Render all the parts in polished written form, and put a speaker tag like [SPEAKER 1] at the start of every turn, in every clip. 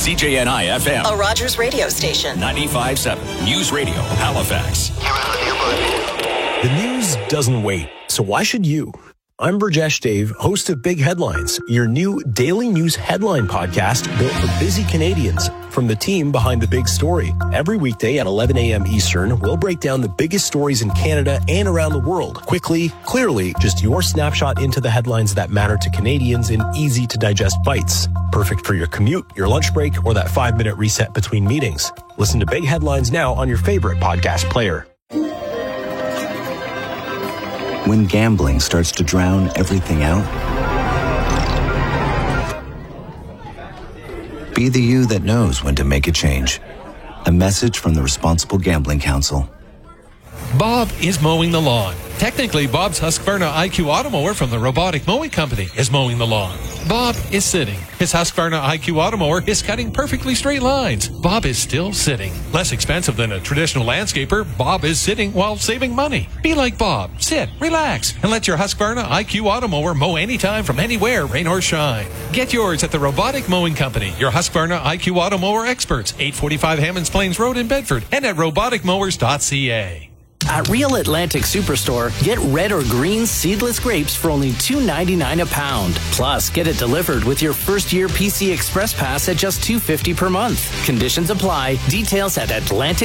[SPEAKER 1] CJNI FM.
[SPEAKER 2] A Rogers radio station.
[SPEAKER 1] 95.7 News Radio, Halifax.
[SPEAKER 3] The news doesn't wait, so why should you? I'm Burjesh Dave, host of Big Headlines, your new daily news headline podcast built for busy Canadians. From the team behind the big story. Every weekday at 11 a.m. Eastern, we'll break down the biggest stories in Canada and around the world. Quickly, clearly, just your snapshot into the headlines that matter to Canadians in easy-to-digest bites. Perfect for your commute, your lunch break, or that 5-minute reset between meetings. Listen to Big Headlines now on your favorite podcast player.
[SPEAKER 4] When gambling starts to drown everything out, be the you that knows when to make a change. A message from the Responsible Gambling Council.
[SPEAKER 5] Bob is mowing the lawn. Technically, Bob's Husqvarna IQ Automower from the Robotic Mowing Company is mowing the lawn. Bob is sitting. His Husqvarna IQ Automower is cutting perfectly straight lines. Bob is still sitting. Less expensive than a traditional landscaper, Bob is sitting while saving money. Be like Bob. Sit, relax, and let your Husqvarna IQ Automower mow anytime from anywhere, rain or shine. Get yours at the Robotic Mowing Company, your Husqvarna IQ Automower experts, 845 Hammonds Plains Road in Bedford, and at roboticmowers.ca.
[SPEAKER 6] At Real Atlantic Superstore, get red or green seedless grapes for only $2.99 a pound. Plus, get it delivered with your first year PC Express Pass at just $2.50 per month. Conditions apply. Details at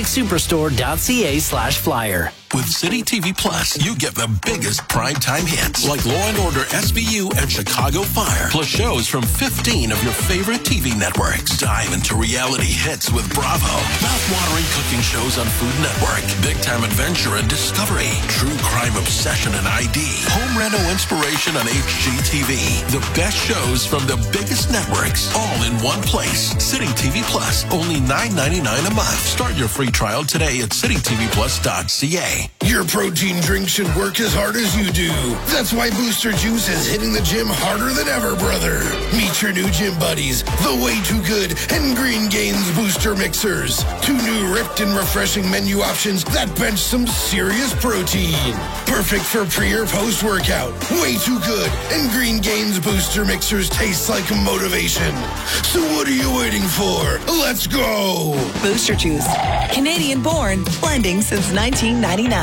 [SPEAKER 6] atlanticsuperstore.ca/flyer.
[SPEAKER 7] With City TV Plus, you get the biggest primetime hits like Law & Order SVU and Chicago Fire, plus shows from 15 of your favorite TV networks. Dive into reality hits with Bravo, mouth-watering cooking shows on Food Network, big-time adventure and discovery, true crime obsession and ID, home reno inspiration on HGTV. The best shows from the biggest networks, all in one place. City TV Plus, only $9.99 a month. Start your free trial today at citytvplus.ca.
[SPEAKER 8] Your protein drink should work as hard as you do. That's why Booster Juice is hitting the gym harder than ever, brother. Meet your new gym buddies, the Way Too Good and Green Gains Booster Mixers. 2 new ripped and refreshing menu options that bench some serious protein. Perfect for pre or post workout. Way Too Good and Green Gains Booster Mixers taste like motivation. So what are you waiting for? Let's go!
[SPEAKER 2] Booster Juice. Canadian born, blending since 1999.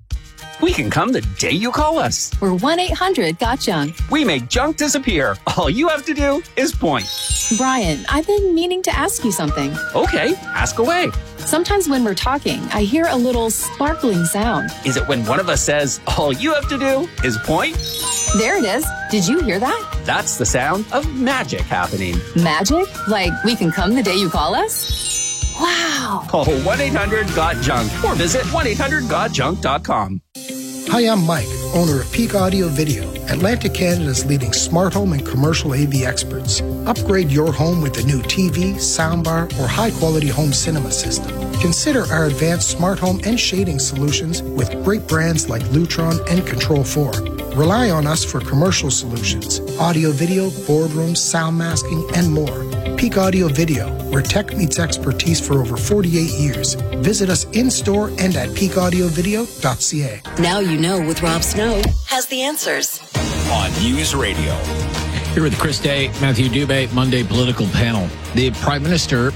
[SPEAKER 9] We can come the day you call us.
[SPEAKER 10] We're 1-800-GOT-JUNK.
[SPEAKER 9] We make junk disappear. All you have to do is point.
[SPEAKER 10] Brian, I've been meaning to ask you something.
[SPEAKER 9] Okay, ask away.
[SPEAKER 10] Sometimes when we're talking, I hear a little sparkling sound.
[SPEAKER 9] Is it when one of us says, all you have to do is point?
[SPEAKER 10] There it is. Did you hear that?
[SPEAKER 9] That's the sound of magic happening.
[SPEAKER 10] Magic? Like we can come the day you call us? Wow.
[SPEAKER 9] Call 1-800-GOT-JUNK or visit 1-800-GOT-JUNK.com.
[SPEAKER 11] Hi, I'm Mike, owner of Peak Audio Video, Atlantic Canada's leading smart home and commercial AV experts. Upgrade your home with a new TV, soundbar, or high-quality home cinema system. Consider our advanced smart home and shading solutions with great brands like Lutron and Control4. Rely on us for commercial solutions, audio, video, boardrooms, sound masking, and more. Peak Audio Video, where tech meets expertise for over 48 years. Visit us in-store and at peakAudiovideo.ca.
[SPEAKER 2] Now you know with Rob Snow has the answers.
[SPEAKER 1] On News Radio.
[SPEAKER 12] Here with Chris Day, Matthew Dubé, Monday Political Panel. The Prime Minister,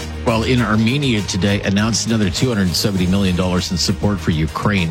[SPEAKER 12] in Armenia today, announced another $270 million in support for Ukraine.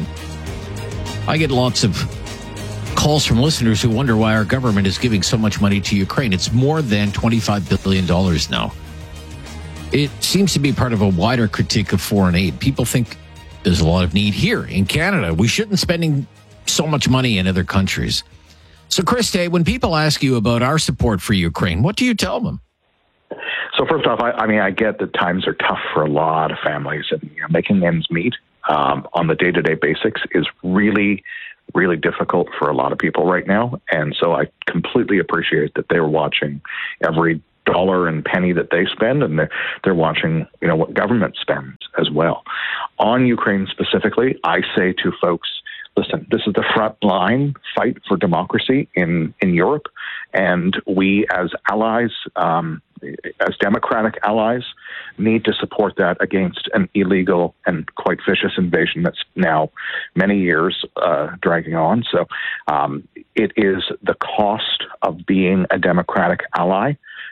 [SPEAKER 12] I get lots of calls from listeners who wonder why our government is giving so much money to Ukraine. It's more than $25 billion now. It seems to be part of a wider critique of foreign aid. People think there's a lot of need here in Canada. We shouldn't be spending so much money in other countries. So, Chris Day, when people ask you about our support for Ukraine, what do you tell them?
[SPEAKER 13] So first off, I get that times are tough for a lot of families, and making ends meet on the day-to-day basics is really difficult for a lot of people right now. And so I completely appreciate that they're watching every dollar and penny that they spend, and they're watching, what government spends as well. On Ukraine specifically, I say to folks, listen, this is the front line fight for democracy in Europe, and we as allies, as democratic allies, need to support that against an illegal and quite vicious invasion that's now many years dragging on. So it is the cost of being a democratic ally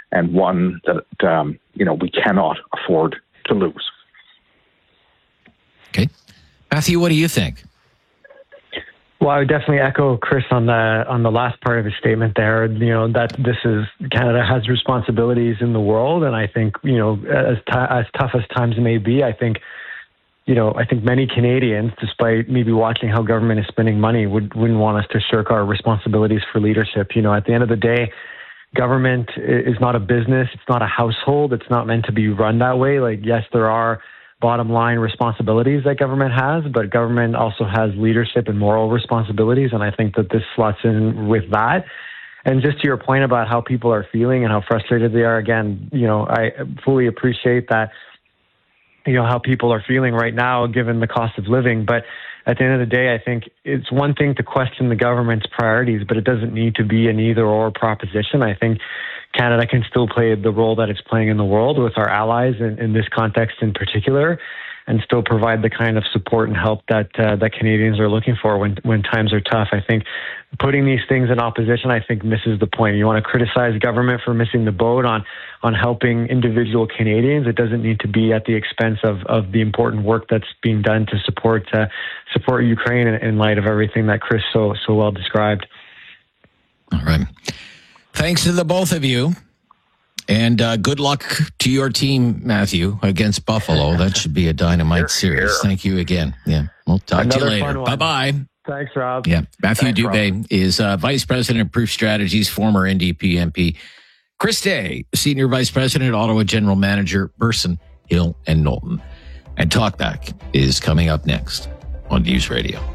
[SPEAKER 13] and one that we cannot afford to lose.
[SPEAKER 12] Okay. Matthew, what do you think?
[SPEAKER 14] Well, I would definitely echo Chris on the last part of his statement there. That Canada has responsibilities in the world, and I think as tough as times may be, I think many Canadians, despite maybe watching how government is spending money, wouldn't want us to shirk our responsibilities for leadership. At the end of the day, government is not a business. It's not a household. It's not meant to be run that way. Yes, there are bottom line responsibilities that government has, but government also has leadership and moral responsibilities. And I think that this slots in with that. And just to your point about how people are feeling and how frustrated they are, again, I fully appreciate that, how people are feeling right now, given the cost of living. But at the end of the day, I think it's one thing to question the government's priorities, but it doesn't need to be an either or proposition. I think Canada can still play the role that it's playing in the world with our allies in this context in particular, and still provide the kind of support and help that Canadians are looking for when times are tough. I think putting these things in opposition, I think, misses the point. You want to criticize government for missing the boat on helping individual Canadians. It doesn't need to be at the expense of the important work that's being done to support Ukraine in light of everything that Chris so well described.
[SPEAKER 12] All right. Thanks to the both of you. And good luck to your team, Matthew, against Buffalo. That should be a dynamite series. Thank you again. Yeah, we'll talk to you later. Bye-bye.
[SPEAKER 14] Thanks, Rob.
[SPEAKER 12] Yeah, Matthew Dubé is Vice President of Proof Strategies, former NDP MP. Chris Day, Senior Vice President, Ottawa General Manager, Burson, Hill and Knowlton. And Talkback is coming up next on News Radio.